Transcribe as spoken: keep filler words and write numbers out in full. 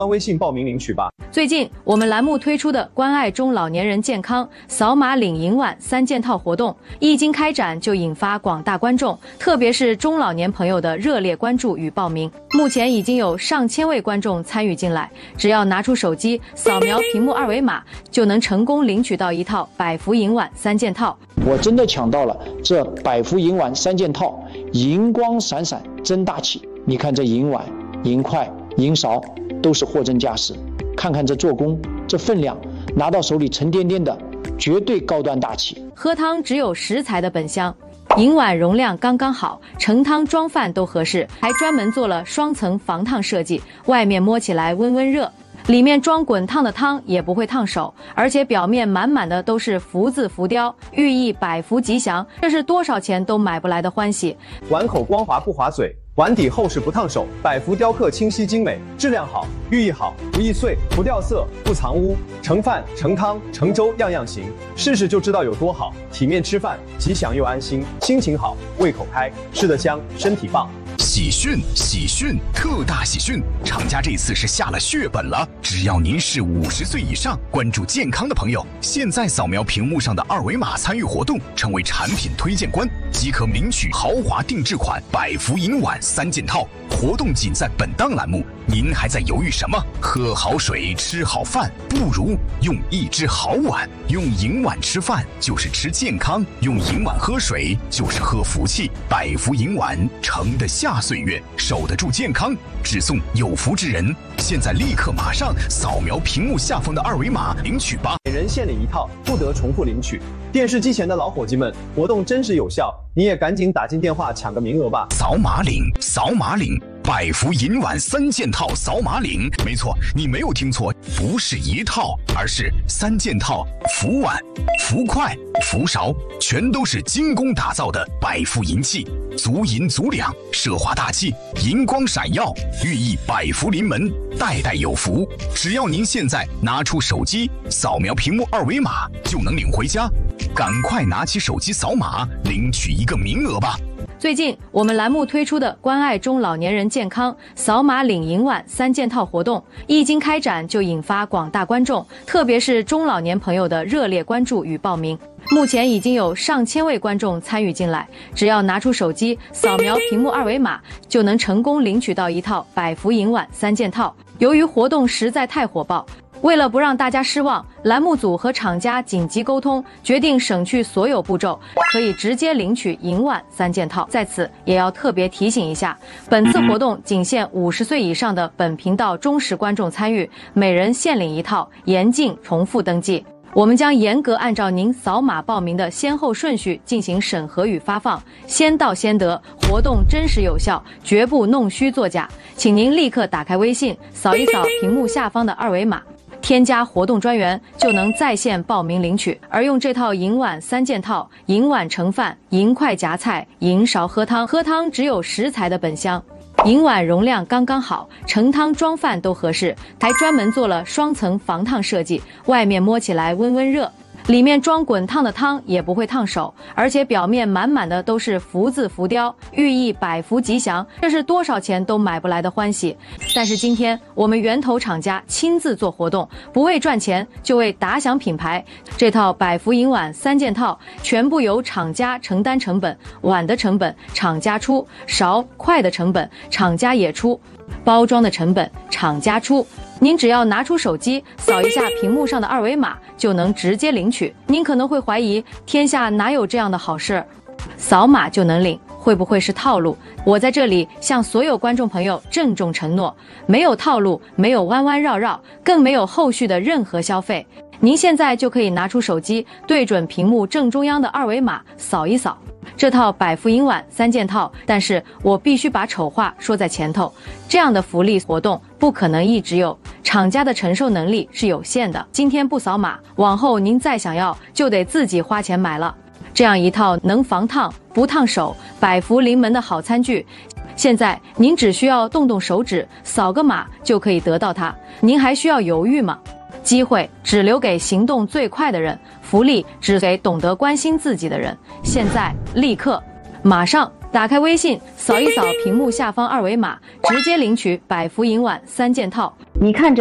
微信报名领取吧。 最近我们栏目推出的关爱中老年人健康扫码领银碗三件套活动，一经开展就引发广大观众，特别是中老年朋友的热烈关注与报名。目前已经有上千位观众参与进来，只要拿出手机扫描屏幕二维码，就能成功领取到一套百福银碗三件套。 我真的抢到了这百福银碗三件套，银光闪闪真大气。你看这银碗、银筷、银勺都是货真价实，看看这做工，这分量，拿到手里沉甸甸的，绝对高端大气。 喝汤只有食材的本香，银碗容量刚刚好，盛汤装饭都合适，还专门做了双层防烫设计，外面摸起来温温热，里面装滚烫的汤也不会烫手，而且表面满满的都是福字浮雕，寓意百福吉祥，这是多少钱都买不来的欢喜。 碗口光滑不划嘴，碗底厚实不烫手，百福雕刻清晰精美，质量好，寓意好，不易碎，不掉色，不藏污，盛饭、盛汤、盛粥样样行，试试就知道有多好。体面吃饭，吉祥又安心，心情好，胃口开，吃得香，身体棒。 喜讯喜讯，特大喜讯！厂家这次是下了血本了，只要您是五十岁以上，关注健康的朋友，现在扫描屏幕上的二维码参与活动，成为产品推荐官，即可领取豪华定制款百福银碗三件套。活动仅在本档栏目，您还在犹豫什么？喝好水，吃好饭，不如用一只好碗。用银碗吃饭就是吃健康，用银碗喝水就是喝福气。百福银碗盛得下岁月，守得住健康，只送有福之人。现在立刻马上扫描屏幕下方的二维码领取吧， 每人限领一套，不得重复领取。电视机前的老伙计们，活动真实有效，你也赶紧打进电话抢个名额吧。 扫码领，扫码领。百福银碗三件套扫码领，没错，你没有听错，不是一套，而是三件套，福碗、福筷、福勺，全都是精工打造的百福银器，足银足两，奢华大气，银光闪耀，寓意百福临门，代代有福。只要您现在拿出手机扫描屏幕二维码，就能领回家，赶快拿起手机扫码领取一个名额吧。 最近我们栏目推出的关爱中老年人健康扫码领银碗三件套活动，一经开展就引发广大观众，特别是中老年朋友的热烈关注与报名。目前已经有上千位观众参与进来，只要拿出手机扫描屏幕二维码，就能成功领取到一套百福银碗三件套。由于活动实在太火爆，为了不让大家失望，栏目组和厂家紧急沟通，决定省去所有步骤，可以直接领取银碗三件套。在此也要特别提醒一下，本次活动仅限五十岁以上的本频道忠实观众参与，每人限领一套，严禁重复登记。我们将严格按照您扫码报名的先后顺序进行审核与发放，先到先得，活动真实有效，绝不弄虚作假。请您立刻打开微信，扫一扫屏幕下方的二维码，添加活动专员，就能在线报名领取。而用这套银碗三件套，银碗盛饭，银筷夹菜，银勺喝汤，喝汤只有食材的本香。银碗容量刚刚好，盛汤装饭都合适，还专门做了双层防烫设计，外面摸起来温温热，里面装滚烫的汤也不会烫手，而且表面满满的都是福字浮雕，寓意百福吉祥，这是多少钱都买不来的欢喜。但是今天我们源头厂家亲自做活动，不为赚钱，就为打响品牌。这套百福银碗三件套全部由厂家承担成本，碗的成本厂家出，勺筷的成本厂家也出，包装的成本厂家出。您只要拿出手机扫一下屏幕上的二维码，就能直接领取。您可能会怀疑，天下哪有这样的好事？扫码就能领，会不会是套路？我在这里向所有观众朋友郑重承诺，没有套路，没有弯弯绕绕，更没有后续的任何消费。您现在就可以拿出手机，对准屏幕正中央的二维码扫一扫这套百福银碗三件套。但是我必须把丑话说在前头，这样的福利活动不可能一直有，厂家的承受能力是有限的。今天不扫码，往后您再想要就得自己花钱买了。这样一套能防烫不烫手、百福临门的好餐具，现在您只需要动动手指，扫个码就可以得到它，您还需要犹豫吗？机会只留给行动最快的人，福利只给懂得关心自己的人。现在立刻马上打开微信，扫一扫屏幕下方二维码，直接领取百福银碗三件套。 你看这。